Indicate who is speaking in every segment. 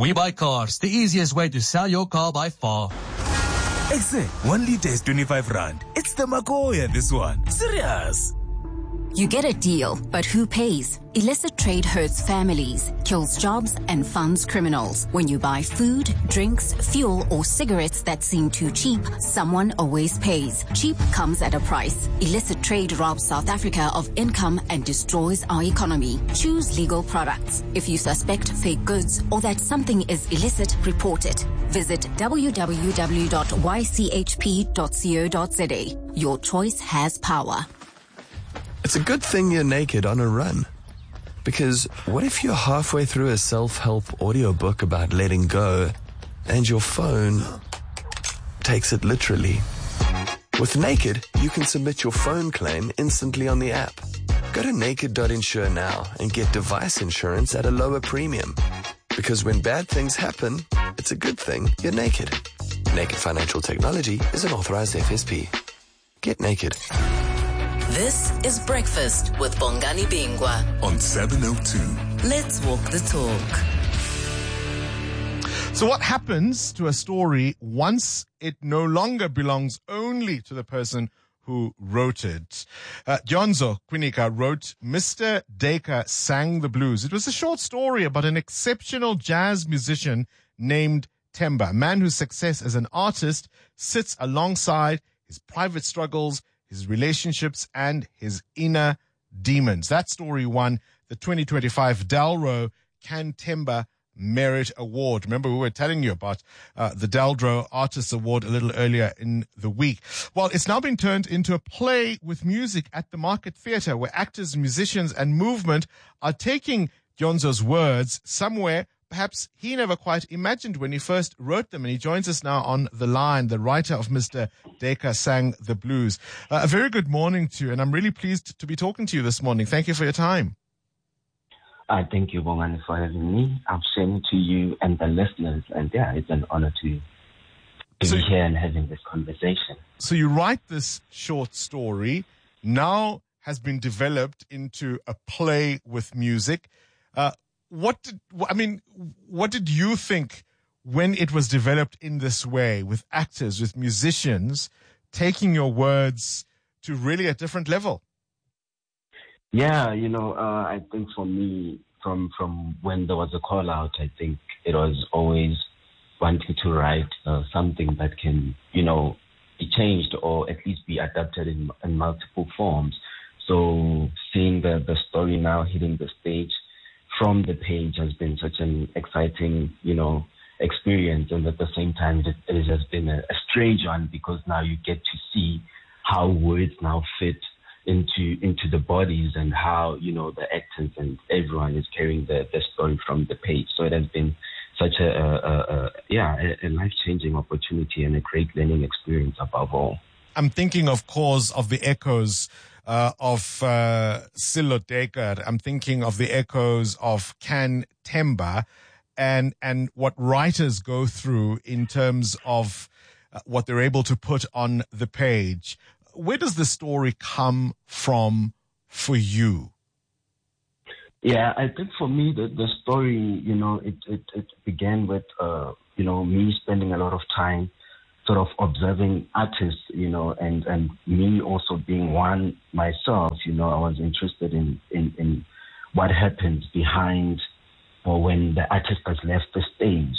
Speaker 1: We Buy Cars, the easiest way to sell your car by far.
Speaker 2: Exe, 1 liter is 25 rand. It's the Makoya, this one. Serious.
Speaker 3: You get a deal, but who pays? Illicit trade hurts families, kills jobs, and funds criminals. When you buy food, drinks, fuel, or cigarettes that seem too cheap, someone always pays. Cheap comes at a price. Illicit trade robs South Africa of income and destroys our economy. Choose legal products. If you suspect fake goods or that something is illicit, report it. Visit www.ychp.co.za. Your choice has power.
Speaker 4: It's a good thing you're naked on a run. Because what if you're halfway through a self-help audiobook about letting go and your phone takes it literally? With Naked, you can submit your phone claim instantly on the app. Go to naked.insure now and get device insurance at a lower premium. Because when bad things happen, it's a good thing you're naked. Naked Financial Technology is an authorized FSP. Get naked.
Speaker 5: This is Breakfast with Bongani Bingwa
Speaker 6: on 702.
Speaker 5: Let's walk the talk.
Speaker 7: So what happens to a story once it no longer belongs only to the person who wrote it? Jonzo Quinika wrote Mr. Dacre Sang the Blues. It was a short story about an exceptional jazz musician named Themba, a man whose success as an artist sits alongside his private struggles, his relationships, and his inner demons. That story won the 2025 Dalro Can Themba Merit Award. Remember, we were telling you about the Daldro Artists Award a little earlier in the week. Well, it's now been turned into a play with music at the Market Theatre, where actors, musicians, and movement are taking Jonzo's words somewhere perhaps he never quite imagined when he first wrote them. And he joins us now on the line, the writer of Mr. Dacre Sang the Blues. A very good morning to you, and I'm really pleased to be talking to you this morning. Thank you for your time.
Speaker 8: Thank you, Bongani, for having me. I'm saying to you and the listeners, and yeah, it's an honor to be here and having this conversation.
Speaker 7: So you write this short story, now has been developed into a play with music. What did you think when it was developed in this way, with actors, with musicians, taking your words to really a different level?
Speaker 8: Yeah, I think for me, from when there was a call out, I think it was always wanting to write something that can, be changed or at least be adapted in multiple forms. So seeing the story now hitting the stage from the page has been such an exciting, experience. And at the same time, it has been a strange one, because now you get to see how words now fit into the bodies, and how, the actors and everyone is carrying the story from the page. So it has been such a life-changing opportunity and a great learning experience above all.
Speaker 7: I'm thinking, of course, of the echoes of Sello Dacre. I'm thinking of the echoes of Can Themba, and what writers go through in terms of what they're able to put on the page. Where does the story come from for you?
Speaker 8: Yeah, I think for me, the story, it began with, me spending a lot of time sort of observing artists, and me also being one myself. I was interested in what happens behind, or when the artist has left the stage,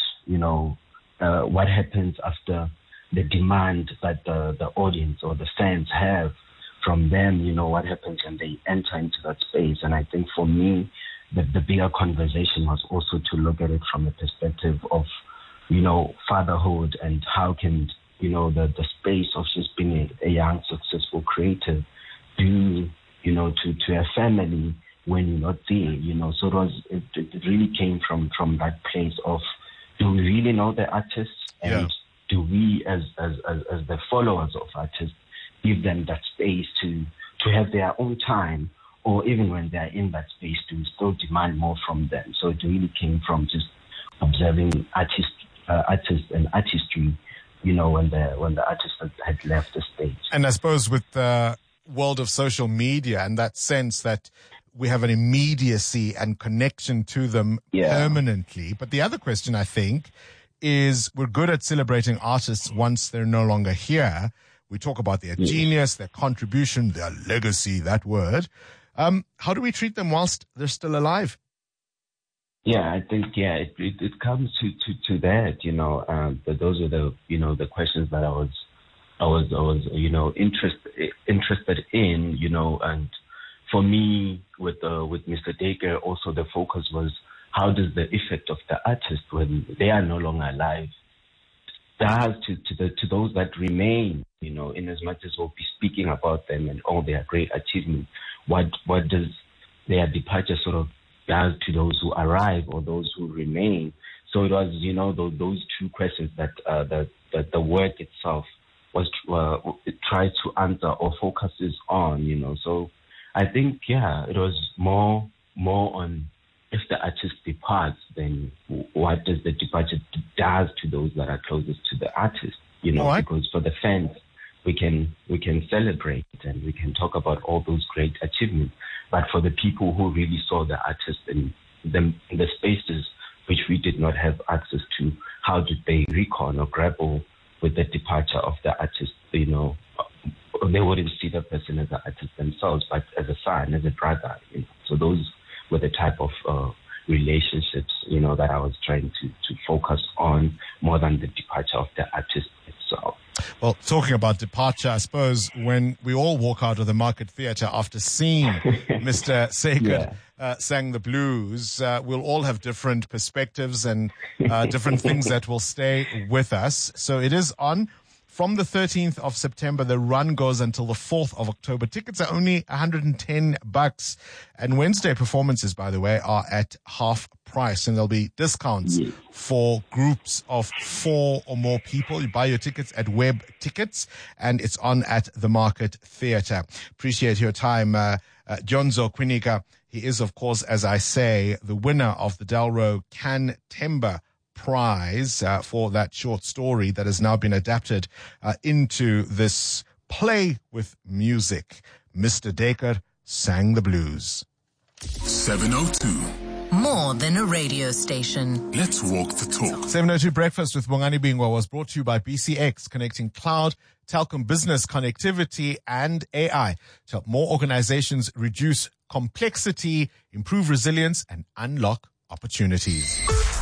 Speaker 8: what happens after the demand that the audience or the fans have from them, what happens when they enter into that space. And I think for me, the bigger conversation was also to look at it from the perspective of, fatherhood, and how can, the space of just being a young, successful creative do, to a family when you're not there, So it really came from that place of, do we really know the artists? And do we, as the followers of artists, give them that space to have their own time, or even when they're in that space, to still demand more from them? So it really came from just observing artists and artistry, when the artist had left the stage.
Speaker 7: And I suppose with the world of social media, and that sense that we have an immediacy and connection to them permanently. But the other question, I think, is we're good at celebrating artists once they're no longer here. We talk about their genius, their contribution, their legacy, that word. How do we treat them whilst they're still alive?
Speaker 8: Yeah, I think, it comes to that, but those are the questions that I was interested in, and for me, with Mr. Dacre, also the focus was how does the effect of the artist when they are no longer alive does to those that remain, in as much as we'll be speaking about them and all their great achievements, what does their departure sort of does to those who arrive or those who remain? So it was, those two questions that the work itself was tried to answer or focuses on, So I think, it was more on if the artist departs, then what does the departure does to those that are closest to the artist, because for the fans, we can celebrate and we can talk about all those great achievements. But for the people who really saw the artist in the spaces which we did not have access to, how did they recon or grapple with the departure of the artist? They wouldn't see the person as an artist themselves, but as a son, as a brother. So those were the type of relationships, that I was trying to focus on more than the departure of the artist itself.
Speaker 7: Well, talking about departure, I suppose when we all walk out of the Market Theatre after seeing Mr. Sacred sang the blues, we'll all have different perspectives and different things that will stay with us. So it is on from the 13th of September. The run goes until the 4th of October. Tickets are only $110. And Wednesday performances, by the way, are at half price. And there'll be discounts for groups of 4 or more people. You buy your tickets at Web Tickets, and it's on at the Market Theatre. Appreciate your time, Dyondzo Quinika. He is, of course, as I say, the winner of the Delro Can Temba Prize for that short story that has now been adapted into this play with music. Mr. Dacre sang the blues.
Speaker 5: 702. More than a radio station. Let's walk the talk.
Speaker 7: 702 Breakfast with Bongani Bingwa was brought to you by BCX, connecting cloud, telecom business connectivity, and AI to help more organizations reduce complexity, improve resilience, and unlock opportunities.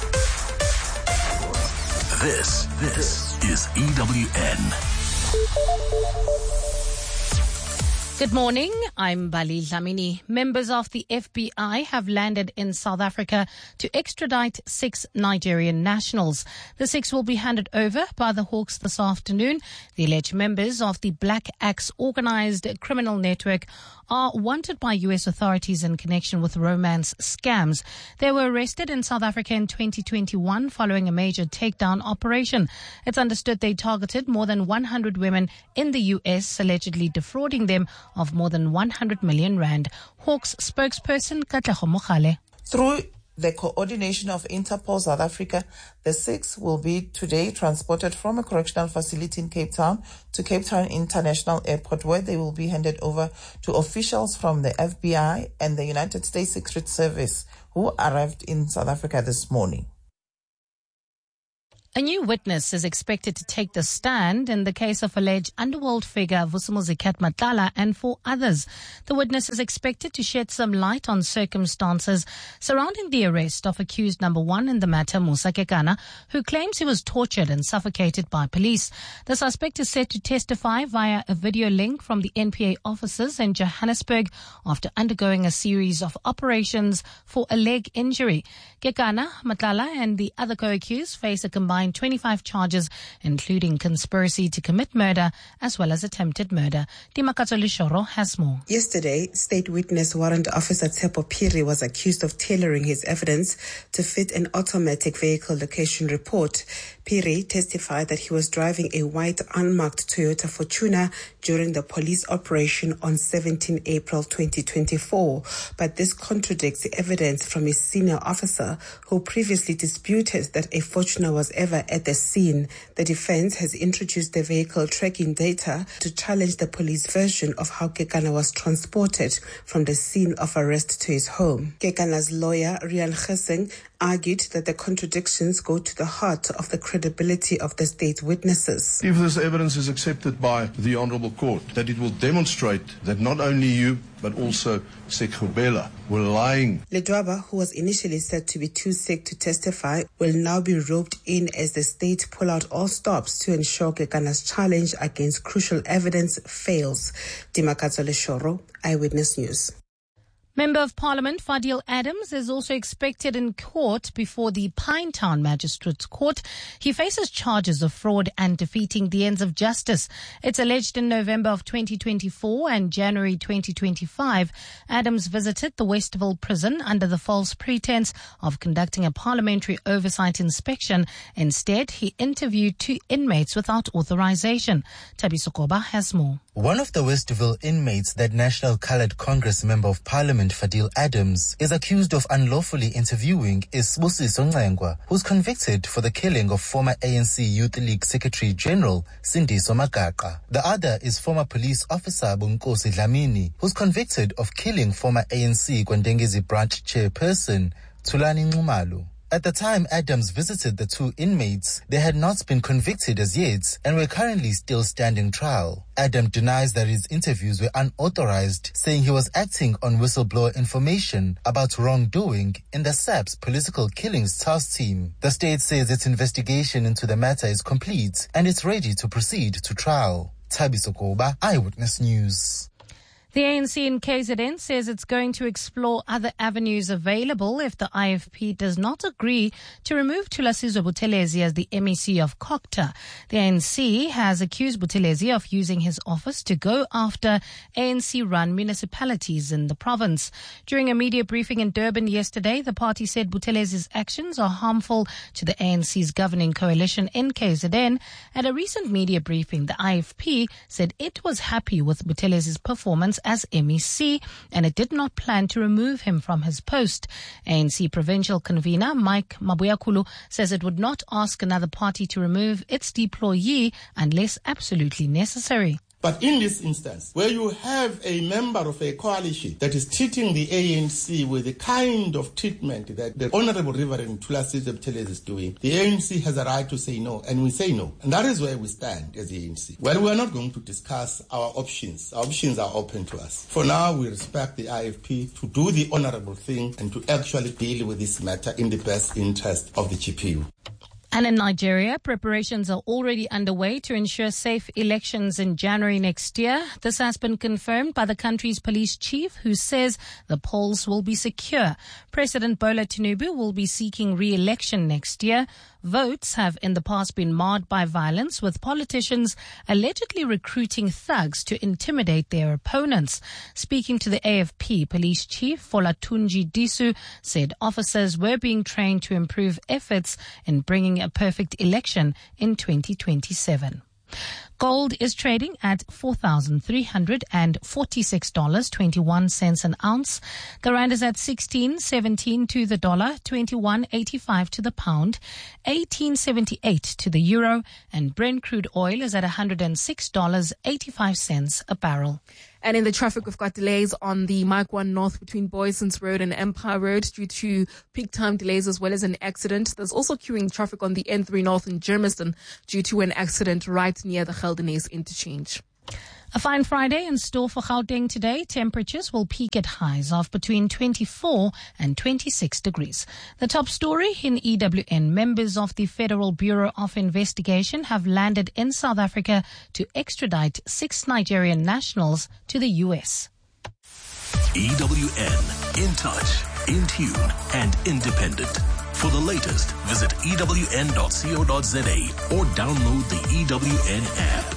Speaker 2: This is EWN.
Speaker 6: Good morning. I'm Bali Dlamini. Members of the FBI have landed in South Africa to extradite 6 Nigerian nationals. The 6 will be handed over by the Hawks this afternoon. The alleged members of the Black Axe organized criminal network are wanted by U.S. authorities in connection with romance scams. They were arrested in South Africa in 2021 following a major takedown operation. It's understood they targeted more than 100 women in the U.S., allegedly defrauding them of more than 100 million rand. Hawks spokesperson Katlego Mogale.
Speaker 9: Through the coordination of Interpol South Africa, the 6 will be today transported from a correctional facility in Cape Town to Cape Town International Airport, where they will be handed over to officials from the FBI and the United States Secret Service, who arrived in South Africa this morning.
Speaker 6: A new witness is expected to take the stand in the case of alleged underworld figure Vusumuzi Matlala and 4 others. The witness is expected to shed some light on circumstances surrounding the arrest of accused number 1 in the matter, Musa Kekana, who claims he was tortured and suffocated by police. The suspect is set to testify via a video link from the NPA offices in Johannesburg after undergoing a series of operations for a leg injury. Kekana, Matlala and the other co-accused face a combined 25 charges, including conspiracy to commit murder as well as attempted murder. Dimakatso Lishoro has more.
Speaker 10: Yesterday, State Witness Warrant Officer Tsepo Phiri was accused of tailoring his evidence to fit an automatic vehicle location report. Phiri testified that he was driving a white unmarked Toyota Fortuner during the police operation on 17 April 2024. But this contradicts the evidence from a senior officer who previously disputed that a Fortuner was ever driver at the scene. The defense has introduced the vehicle tracking data to challenge the police version of how Kekana was transported from the scene of arrest to his home. Kekana's lawyer, Rian Gesing, argued that the contradictions go to the heart of the credibility of the state witnesses.
Speaker 11: If this evidence is accepted by the Honourable Court, that it will demonstrate that not only you, but also Sekgobela were lying.
Speaker 10: Ledwaba, who was initially said to be too sick to testify, will now be roped in as the state pull out all stops to ensure Kekana's challenge against crucial evidence fails. Dimakatso Leshoro, Eyewitness News.
Speaker 6: Member of Parliament Fadil Adams is also expected in court before the Pinetown Magistrates Court. He faces charges of fraud and defeating the ends of justice. It's alleged in November of 2024 and January 2025, Adams visited the Westville prison under the false pretense of conducting a parliamentary oversight inspection. Instead, he interviewed 2 inmates without authorization. Tabiso Koba has more.
Speaker 12: One of the Westville inmates, that National Coloured Congress Member of Parliament Fadil Adams, is accused of unlawfully interviewing is Sibusiso Ngcengwa, who's convicted for the killing of former ANC Youth League Secretary General Sindiso Magaqa. The other is former police officer Bunkosi Dlamini, who's convicted of killing former ANC Gwandengezi branch chairperson Thulani Nxumalo. At the time Adams visited the 2 inmates, they had not been convicted as yet and were currently still standing trial. Adams denies that his interviews were unauthorized, saying he was acting on whistleblower information about wrongdoing in the SAP's political killings task team. The state says its investigation into the matter is complete and it's ready to proceed to trial. Tabiso Koba, Eyewitness News.
Speaker 6: The ANC in KZN says it's going to explore other avenues available if the IFP does not agree to remove Thulasizwe Buthelezi as the MEC of Kokta. The ANC has accused Buthelezi of using his office to go after ANC-run municipalities in the province. During a media briefing in Durban yesterday, the party said Buthelezi's actions are harmful to the ANC's governing coalition in KZN. At a recent media briefing, the IFP said it was happy with Buthelezi's performance as MEC, and it did not plan to remove him from his post. ANC provincial convener Mike Mabuyakulu says it would not ask another party to remove its deployee unless absolutely necessary.
Speaker 13: But in this instance, where you have a member of a coalition that is treating the ANC with the kind of treatment that the Honorable Reverend Thulasizwe Buthelezi is doing, the ANC has a right to say no, and we say no. And that is where we stand as the ANC. Well, we are not going to discuss our options. Our options are open to us. For now, we respect the IFP to do the honorable thing and to actually deal with this matter in the best interest of the GPU.
Speaker 6: And in Nigeria, preparations are already underway to ensure safe elections in January next year. This has been confirmed by the country's police chief, who says the polls will be secure. President Bola Tinubu will be seeking re-election next year. Votes have in the past been marred by violence, with politicians allegedly recruiting thugs to intimidate their opponents. Speaking to the AFP, police chief Folatunji Disu said officers were being trained to improve efforts in bringing a perfect election in 2027. Gold is trading at $4,346.21 an ounce. The rand is at 16.17 to the dollar, 21.85 to the pound, 18.78 to the euro, and Brent crude oil is at $106.85 a barrel.
Speaker 14: And in the traffic, we've got delays on the Mike 1 North between Boysons Road and Empire Road due to peak time delays as well as an accident. There's also queuing traffic on the N3 North in Germiston due to an accident right near the Geldenhuys interchange.
Speaker 6: A fine Friday in store for Gauteng today. Temperatures will peak at highs of between 24 and 26 degrees. The top story in EWN. Members of the Federal Bureau of Investigation have landed in South Africa to extradite 6 Nigerian nationals to the US.
Speaker 2: EWN, in touch, in tune, and independent. For the latest, visit ewn.co.za or download the EWN app.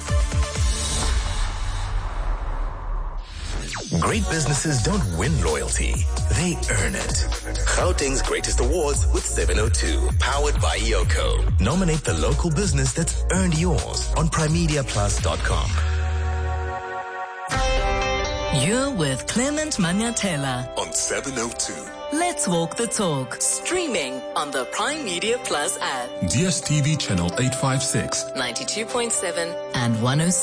Speaker 2: Great businesses don't win loyalty, they earn it. Gauteng's greatest awards with 702, powered by Yoko. Nominate the local business that's earned yours on primediaplus.com.
Speaker 5: You're with Clement Manyatela
Speaker 2: on 702.
Speaker 5: Let's walk the talk. Streaming on the Prime Media Plus app.
Speaker 2: DSTV channel 856.
Speaker 5: 92.7 and 106.